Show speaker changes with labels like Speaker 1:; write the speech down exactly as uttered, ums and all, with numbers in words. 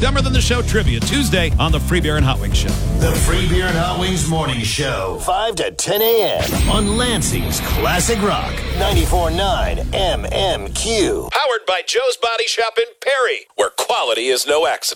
Speaker 1: Dumber Than the Show Trivia, Tuesday on the Free Beer and Hot Wings Show.
Speaker 2: The Free Beer and Hot Wings Morning Show, five to ten a.m. on Lansing's Classic Rock, ninety-four point nine M M Q.
Speaker 3: Powered by Joe's Body Shop in Perry, where quality is no accident.